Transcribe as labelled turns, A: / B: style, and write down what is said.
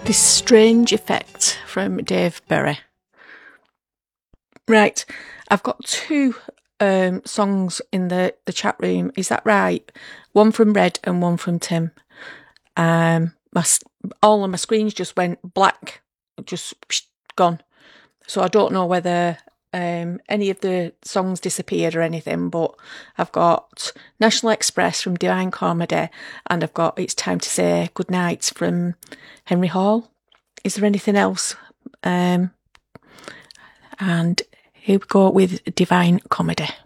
A: This Strange Effect from Dave Berry. Right, I've got two songs in the chat room. Is that right? One from Red and one from Tim. All of my screens just went black, just gone. So I don't know whether any of the songs disappeared or anything, but I've got National Express from Divine Comedy, and I've got It's Time to Say Goodnight from Henry Hall. Is there anything else? And here we go with Divine Comedy.